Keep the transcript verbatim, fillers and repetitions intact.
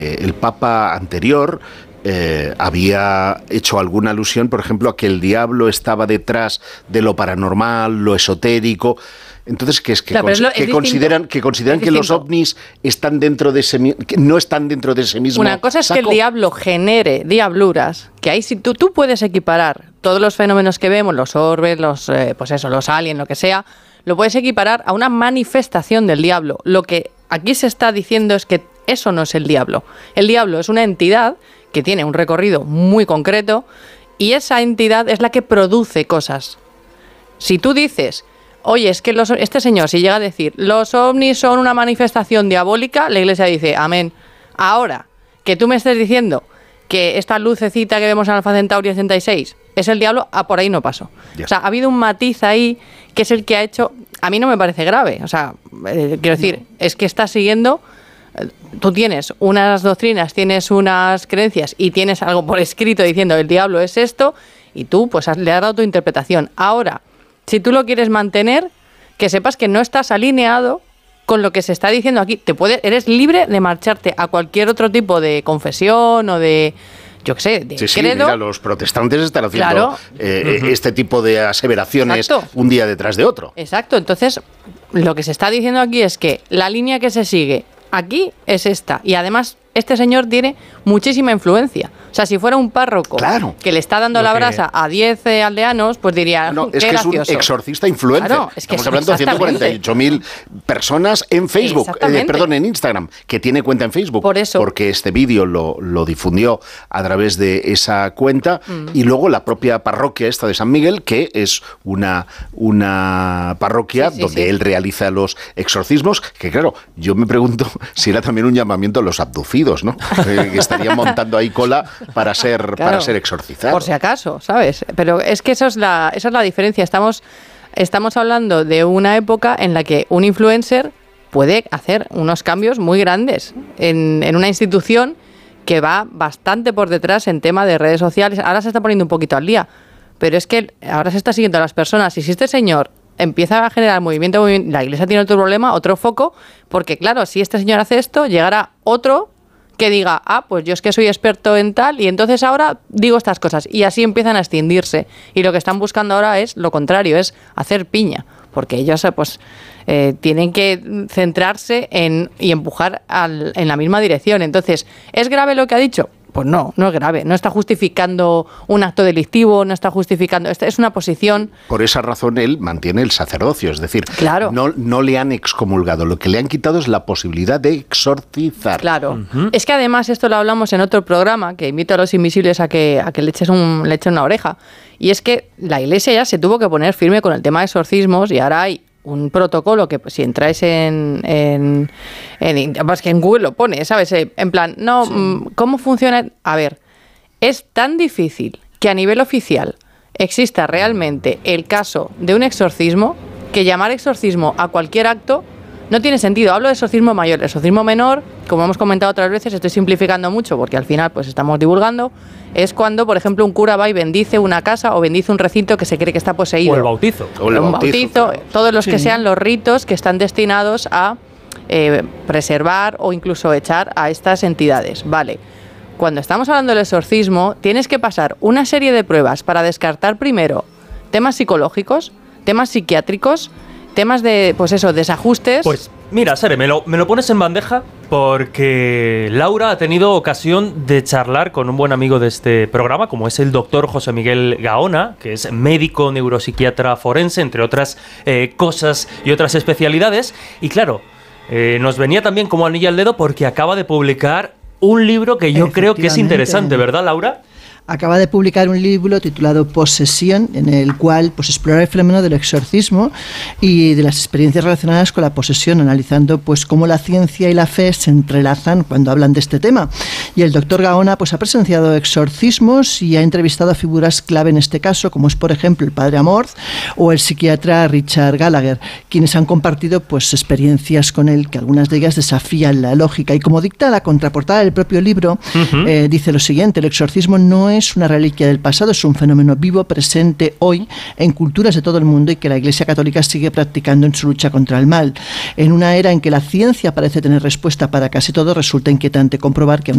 el Papa anterior Eh, había hecho alguna alusión, por ejemplo, a que el diablo estaba detrás de lo paranormal, lo esotérico. Entonces, que es que, claro, cons- es lo, es que consideran que consideran que los ovnis están dentro de ese que no están dentro de ese mismo Una cosa es saco. Que el diablo genere diabluras, que ahí sí tú, tú puedes equiparar todos los fenómenos que vemos, los orbes, los eh, pues eso, los aliens, lo que sea, lo puedes equiparar a una manifestación del diablo. Lo que aquí se está diciendo es que eso no es el diablo. El diablo es una entidad que tiene un recorrido muy concreto y esa entidad es la que produce cosas. Si tú dices, oye, es que los, este señor, si llega a decir, los ovnis son una manifestación diabólica, la Iglesia dice, amén. Ahora, que tú me estés diciendo que esta lucecita que vemos en Alfa Centauri ochenta y seis es el diablo, ah, por ahí no paso. Yeah. O sea, ha habido un matiz ahí que es el que ha hecho, a mí no me parece grave, o sea, eh, quiero decir, no. Es que está siguiendo... Tú tienes unas doctrinas, tienes unas creencias y tienes algo por escrito diciendo el diablo es esto y tú pues le has dado tu interpretación. Ahora, si tú lo quieres mantener, que sepas que no estás alineado con lo que se está diciendo aquí. Te puedes, eres libre de marcharte a cualquier otro tipo de confesión o de... yo qué sé, de sí, sí, credo. Mira, los protestantes están haciendo claro. eh, uh-huh. este tipo de aseveraciones Exacto. un día detrás de otro. Exacto, entonces lo que se está diciendo aquí es que la línea que se sigue aquí es esta, y además este señor tiene muchísima influencia. O sea, si fuera un párroco claro. que le está dando Lo la que... brasa a diez eh, aldeanos, pues diría, no, qué es que gracioso. Es un exorcista influencer. Claro, es que Estamos hablando de ciento cuarenta y ocho mil personas en Facebook, eh, perdón, en Instagram, que tiene cuenta en Facebook. Por eso. Porque este vídeo lo, lo difundió a través de esa cuenta mm. y luego la propia parroquia esta de San Miguel, que es una, una parroquia sí, sí, donde sí. él realiza los exorcismos, que claro, yo me pregunto si era también un llamamiento a los abducidos, ¿no? eh, que estarían montando ahí cola para ser, claro, para ser exorcizados. Por si acaso, ¿sabes? Pero es que eso es la, esa es la diferencia. Estamos, estamos hablando de una época en la que un influencer puede hacer unos cambios muy grandes en, en una institución que va bastante por detrás en tema de redes sociales. Ahora se está poniendo un poquito al día, pero es que ahora se está siguiendo a las personas. Y si este señor empieza a generar movimiento, movimiento, la Iglesia tiene otro problema, otro foco, porque claro, si este señor hace esto, llegará otro que diga, ah, pues yo es que soy experto en tal y entonces ahora digo estas cosas, y así empiezan a extindirse, y lo que están buscando ahora es lo contrario, es hacer piña, porque ellos pues eh, tienen que centrarse en y empujar al, en la misma dirección. Entonces, ¿es grave lo que ha dicho? Pues no, no es grave, no está justificando un acto delictivo, no está justificando, esta es una posición... Por esa razón él mantiene el sacerdocio, es decir, claro. no, no le han excomulgado, lo que le han quitado es la posibilidad de exorcizar. Claro, uh-huh. Es que además esto lo hablamos en otro programa, que invito a los invisibles a que, a que le eches un, le echen una oreja, y es que la Iglesia ya se tuvo que poner firme con el tema de exorcismos y ahora hay un protocolo que pues, si entráis en, en, en, pues que en Google lo pone, ¿sabes? En plan, no, sí. ¿Cómo funciona? A ver, es tan difícil que a nivel oficial exista realmente el caso de un exorcismo que llamar exorcismo a cualquier acto no tiene sentido. Hablo de exorcismo mayor, el exorcismo menor, como hemos comentado otras veces, estoy simplificando mucho porque al final pues estamos divulgando, es cuando, por ejemplo, un cura va y bendice una casa o bendice un recinto que se cree que está poseído. O el bautizo. O el un bautizo, bautizo, claro. Todos los sí. que sean los ritos que están destinados a eh, preservar o incluso echar a estas entidades. Vale. Cuando estamos hablando del exorcismo, tienes que pasar una serie de pruebas para descartar primero temas psicológicos, temas psiquiátricos, temas de, pues eso, desajustes. Pues mira, Sere, me lo, me lo pones en bandeja porque Laura ha tenido ocasión de charlar con un buen amigo de este programa, como es el doctor José Miguel Gaona, que es médico neuropsiquiatra forense, entre otras eh, cosas y otras especialidades. Y claro, eh, nos venía también como anillo al dedo porque acaba de publicar un libro que yo creo que es interesante, ¿verdad, Laura? Acaba de publicar un libro titulado Posesión, en el cual pues, explora el fenómeno del exorcismo y de las experiencias relacionadas con la posesión, analizando pues, cómo la ciencia y la fe se entrelazan cuando hablan de este tema. Y el doctor Gaona pues, ha presenciado exorcismos y ha entrevistado a figuras clave en este caso, como es, por ejemplo, el padre Amorth o el psiquiatra Richard Gallagher, quienes han compartido pues, experiencias con él, que algunas de ellas desafían la lógica. Y como dicta la contraportada del propio libro, uh-huh. eh, dice lo siguiente: el exorcismo no es una reliquia del pasado, es un fenómeno vivo, presente hoy en culturas de todo el mundo y que la Iglesia Católica sigue practicando en su lucha contra el mal. En una era en que la ciencia parece tener respuesta para casi todo, resulta inquietante comprobar que